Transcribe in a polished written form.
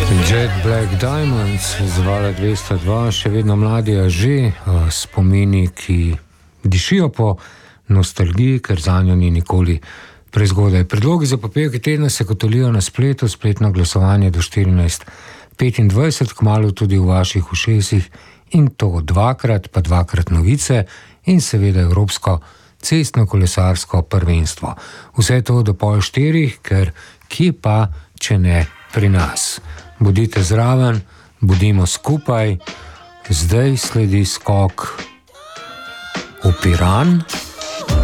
Jet Black Diamonds z Vala 202, še vedno mladi, a že spomini, ki dišijo po nostalgiji, ker zanjo ni nikoli prezgodaj. Predlogi za popevke tedna se kotolijo na spletu, spletno glasovanje do 14.25, kmalu tudi v vaših ušesih, in to dvakrat, pa dvakrat novice in seveda evropsko cestno-kolesarsko prvenstvo. Vse to do 3:30, ker kje pa, če ne pri nas. Bodite zraven, bodimo skupaj. Zdaj sledi skok v Piran.